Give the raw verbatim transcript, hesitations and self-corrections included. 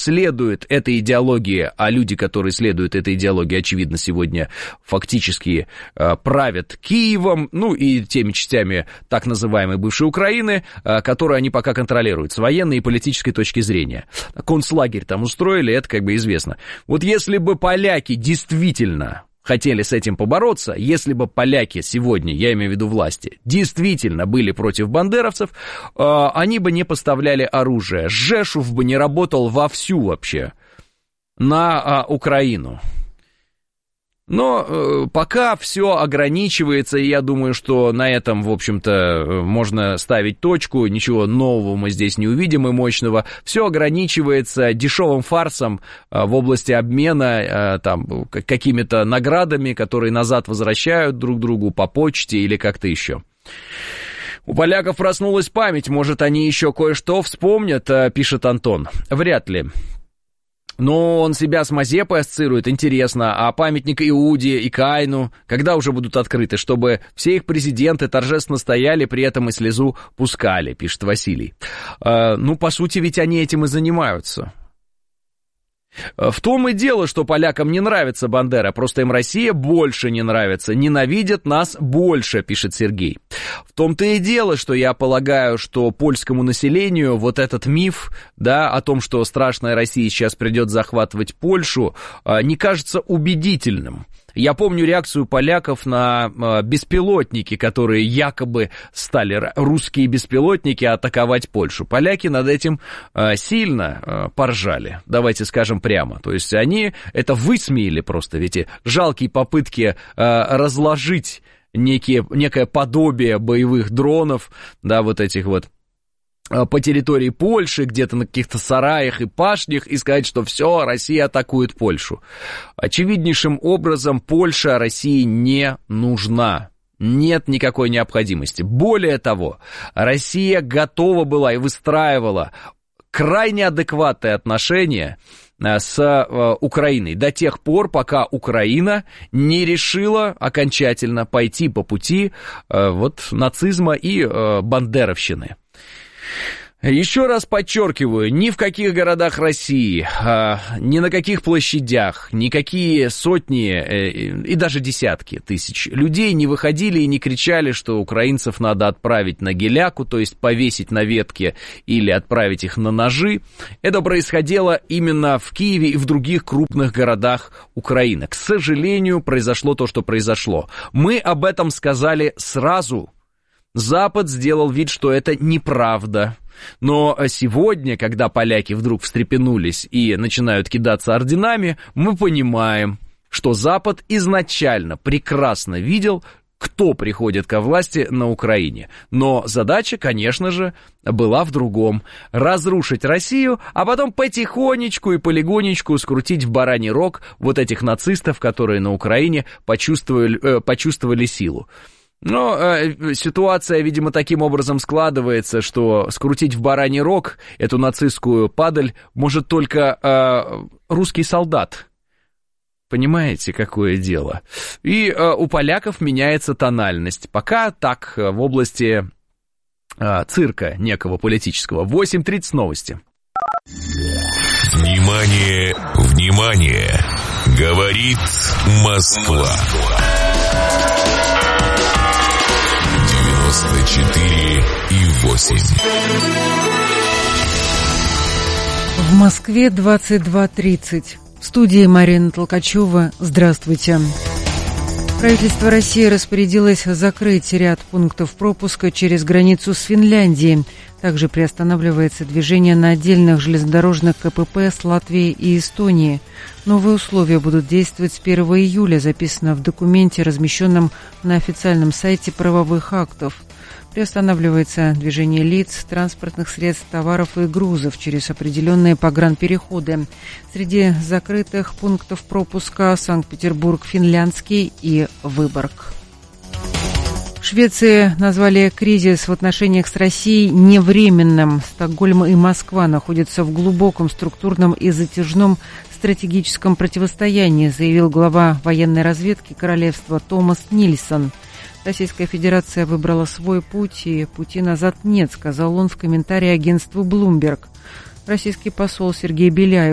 следует этой идеологии, а люди, которые следуют этой идеологии, очевидно, сегодня фактически э, правят Киевом, ну и теми частями так называемой бывшей Украины, э, которые они пока контролируют с военной и политической точки зрения. Концлагерь там устроили, это как бы известно. Вот если бы поляки действительно хотели с этим побороться, если бы поляки сегодня, я имею в виду власти, действительно были против бандеровцев, э, они бы не поставляли оружие. Жешув бы не работал вовсю вообще на э, Украину. Но э, пока все ограничивается, и я думаю, что на этом, в общем-то, можно ставить точку, ничего нового мы здесь не увидим и мощного. Все ограничивается дешевым фарсом э, в области обмена э, там, какими-то наградами, которые назад возвращают друг другу по почте или как-то еще. У поляков проснулась память, может, они еще кое-что вспомнят, э, пишет Антон. Вряд ли. Но он себя с Мазепой ассоциирует, интересно, а памятник Иуде и Каину когда уже будут открыты, чтобы все их президенты торжественно стояли, при этом и слезу пускали, пишет Василий. Э, ну, по сути, ведь они этим и занимаются. В том и дело, что полякам не нравится Бандера, просто им Россия больше не нравится, ненавидят нас больше, пишет Сергей. В том-то и дело, что я полагаю, что польскому населению вот этот миф, да, о том, что страшная Россия сейчас придет захватывать Польшу, не кажется убедительным. Я помню реакцию поляков на э, беспилотники, которые якобы стали, русские беспилотники, атаковать Польшу. Поляки над этим э, сильно э, поржали, давайте скажем прямо. То есть они это высмеяли просто, ведь жалкие попытки э, разложить некие, некое подобие боевых дронов, да, вот этих вот, по территории Польши, где-то на каких-то сараях и пашнях, и сказать, что все, Россия атакует Польшу. Очевиднейшим образом Польша России не нужна. Нет никакой необходимости. Более того, Россия готова была и выстраивала крайне адекватные отношения с Украиной до тех пор, пока Украина не решила окончательно пойти по пути вот, нацизма и бандеровщины. Еще раз подчеркиваю, ни в каких городах России, ни на каких площадях, никакие сотни и даже десятки тысяч людей не выходили и не кричали, что украинцев надо отправить на геляку, то есть повесить на ветке или отправить их на ножи. Это происходило именно в Киеве и в других крупных городах Украины. К сожалению, произошло то, что произошло. Мы об этом сказали сразу. Запад сделал вид, что это неправда. Но сегодня, когда поляки вдруг встрепенулись и начинают кидаться орденами, мы понимаем, что Запад изначально прекрасно видел, кто приходит ко власти на Украине. Но задача, конечно же, была в другом. Разрушить Россию, а потом потихонечку и полигонечку скрутить в бараний рог вот этих нацистов, которые на Украине почувствовали, э, почувствовали силу. Но э, ситуация, видимо, таким образом складывается, что скрутить в бараний рог эту нацистскую падаль может только э, русский солдат. Понимаете, какое дело? И э, у поляков меняется тональность. Пока так, в области э, цирка некого политического. восемь тридцать новости. Внимание, внимание! Говорит Москва. девяносто четыре и восемь. В Москве двадцать два тридцать. В студии Марина Толкачева. Здравствуйте. Правительство России распорядилось закрыть ряд пунктов пропуска через границу с Финляндией. Также приостанавливается движение на отдельных железнодорожных КПП с Латвией и Эстонией. Новые условия будут действовать с первого июля, записано в документе, размещенном на официальном сайте правовых актов. Приостанавливается движение лиц, транспортных средств, товаров и грузов через определенные погранпереходы. Среди закрытых пунктов пропуска Санкт-Петербург, Финляндский и Выборг. В Швеции назвали кризис в отношениях с Россией невременным. Стокгольм и Москва находятся в глубоком структурном и затяжном стратегическом противостоянии, заявил глава военной разведки королевства Томас Нильсон. Российская Федерация выбрала свой путь, и пути назад нет, сказал он в комментарии агентству Bloomberg. Российский посол Сергей Беляев